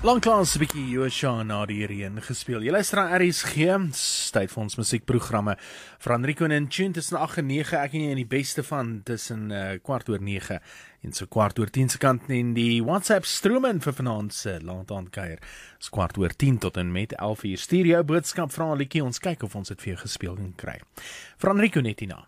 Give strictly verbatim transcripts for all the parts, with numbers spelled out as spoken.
Lanklaas 'n bietjie Joshua na die reën gespeel. Jy luister na R S G, tyd vir ons musiekprogramme. Van Rico en Tune tussen agt en nege, ek en jy in die beste van tussen uh, kwart oor nege en so kwart oor tien se kant en die WhatsApp stroom in vir vanaand se laat-aand kuier. Is kwart oor tien tot en met elf uur. Stuur jou boodskap, vra 'n liedjie, ons kyk of ons dit vir jou gespeel kan kry. Van Rico net hierna.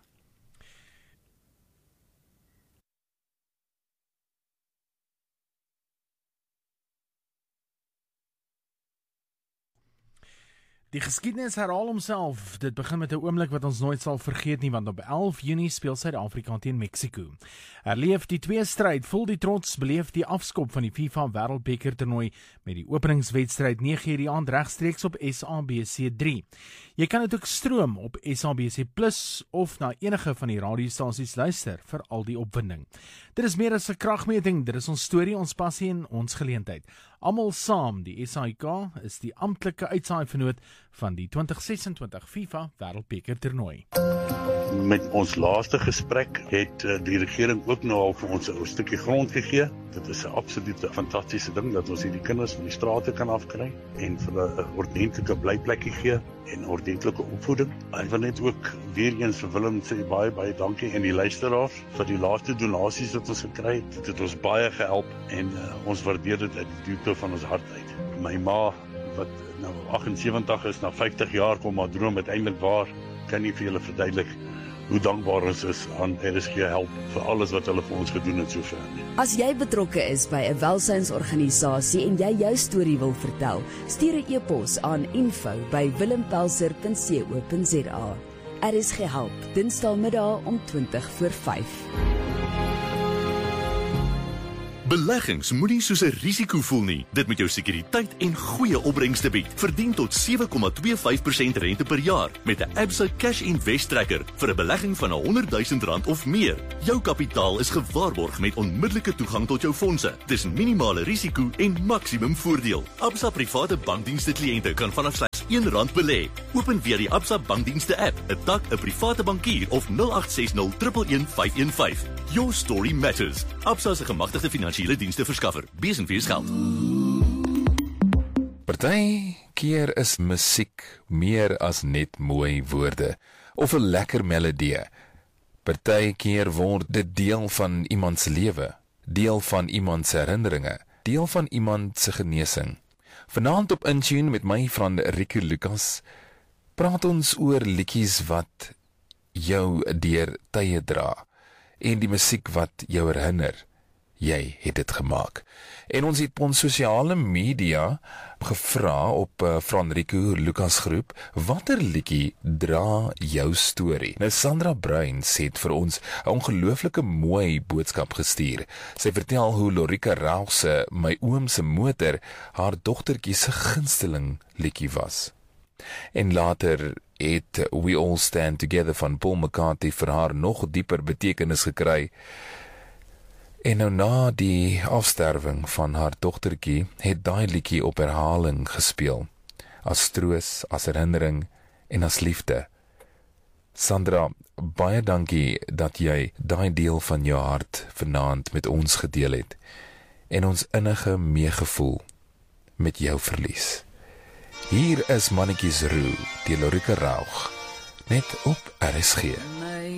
Die geskiedenis herhaal homself. Dit begin met 'n oomblik wat ons nooit sal vergeet nie, want op elf Junie speel Suid-Afrika teen Mexico. Herleef die twee stryd, voel die trots, beleef die afskop van die FIFA Wêreldbeker toernooi met die openingswedstryd nege uur die aand regstreeks op S A B C drie. Jy kan dit ook stroom op S A B C Plus of na enige van die radiostasies luister vir al die opwinding. Dit is meer as 'n kragmeting, dit is ons storie, ons passie en ons geleentheid. Almal saam, die S A I K is die amptelike uitsaaivernoot van die twintig sesentwintig FIFA Wêreldbeker toernooi. Met ons laaste gesprek het die regering ook nou al vir ons 'n stukkie grond gegee. Dit is 'n absolute fantastiese ding dat ons hierdie kinders van die strate kan afkry en vir 'n ordentlike blyplekkie gee en ordentlike opvoeding. Ek wil net ook weer eens vir Willem sê baie baie dankie en die luisteraars vir die laaste donasies wat ons gekry het. Dit het ons baie gehelp en uh, ons waardeer dit uit die diepte van ons hart uit. My ma wat nou agt en sewentig is, na vyftig jaar kom haar droom uiteindelik waar, kan nie vir julle verduidelik hoe dankbaar ons is aan R S G help vir alles wat hulle vir ons gedoen het sover. As jy betrokke is by 'n welsynsorganisasie en jy jou storie wil vertel, stuur 'n e-pos aan info by willempelser punt co punt za. R S G help, Dinsdagmiddag om twintig voor vyf. Beleggings moenie soos 'n risiko voel nie. Dit moet jou sekuriteit en goeie opbrengste bied. Verdien tot sewe komma twee vyf persent rente per jaar met 'n Absa Cash Invest Tracker vir 'n belegging van honderd duisend rand of meer. Jou kapitaal is gewaarborg met onmiddellike toegang tot jou fondse. Dis minimale risiko en maksimum voordeel. Absa private bankdienste kliënte kan vanaf slegs een rand belê. Open via die Absa bankdienste app, 'n tak, 'n private bankier of nul agt ses nul een een een vyf een vyf. Your story matters. Absa is 'n gemagtigde finansiële dienste verskaffer. Bees en wees geld. Party keer is musiek meer as net mooi woorde of 'n lekker melodie. Party keer word dit deel van iemand se lewe, deel van iemand se herinneringe, deel van iemand se genesing. Vanaand op Intune met my vriend Rico Lucas praat ons oor liedjies wat jou deur tye dra en die musiek wat jou herinner. Jy het dit gemaak. En ons het ons sosiale media gevra op uh, Van Rico Lucas groep, watter liedjie dra jou storie? Nou Sandra Bruins het vir ons 'n ongelooflike mooi boodskap gestuur. Sy vertel hoe Lorika Rauch se My Oom se Motor haar dogtertjie se gunsteling liedjie was. En later het We All Stand Together van Paul McCartney vir haar nog dieper betekenis gekry. En nou na die afsterwing van haar dogtertjie het daai liedjie op herhaling gespeel. As troos, as herinnering en as liefde. Sandra, baie dankie dat jy daai deel van jou hart vanaand met ons gedeel het en ons innige meegevoel met jou verlies. Hier is Mannetjies Roe, die Lorika Rauch, net op R S G.